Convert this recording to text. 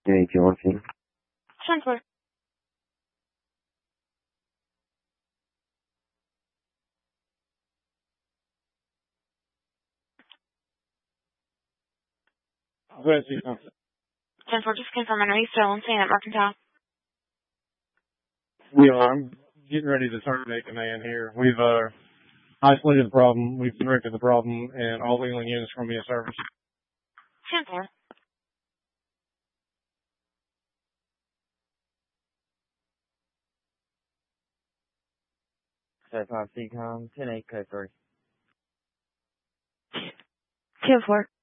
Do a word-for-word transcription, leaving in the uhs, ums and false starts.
ten fourteen. ten four. ten four, just confirm, are you still in Saint at Mercantile? We are. I'm getting ready to terminate command here. We've uh, isolated the problem. We've corrected the problem, and all wheeling units are going to be in service. ten four. Set five C com, ten eight code three. ten four.